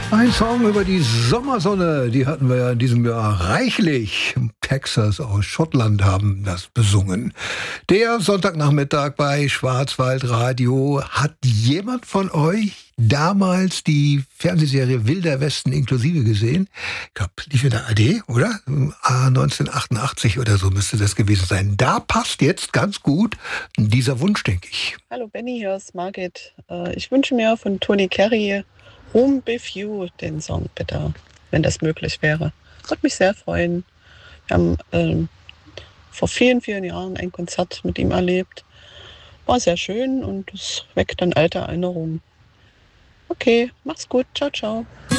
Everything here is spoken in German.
Ein Song über die Sommersonne, die hatten wir ja in diesem Jahr reichlich. Texas aus Schottland haben das besungen. Der Sonntagnachmittag bei Schwarzwaldradio. Hat jemand von euch damals die Fernsehserie Wilder Westen inklusive gesehen? Ich glaube, lief in der AD, oder? 1988 oder so müsste das gewesen sein. Da passt jetzt ganz gut dieser Wunsch, denke ich. Hallo Benny, hier ist Margit. Ich wünsche mir von Tony Carey Home With You den Song bitte, wenn das möglich wäre. Würde mich sehr freuen. Wir haben vor vielen, vielen Jahren ein Konzert mit ihm erlebt. War sehr schön und es weckt dann alte Erinnerungen. Okay, mach's gut. Ciao, ciao.